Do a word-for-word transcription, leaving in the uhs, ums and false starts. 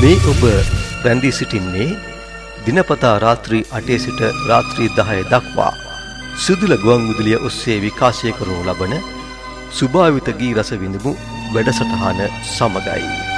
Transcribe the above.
මේ ඔබ රැඳී සිටින්නේ දිනපතා රාත්‍රී අටේ සිට රාත්‍රී දහය දක්වා සිදුල ගුවන් විදුලිය ඔස්සේ විකාශය කරනු ලබන සුභාවිත ගී රස විඳමු වැඩසටහන සමගයි.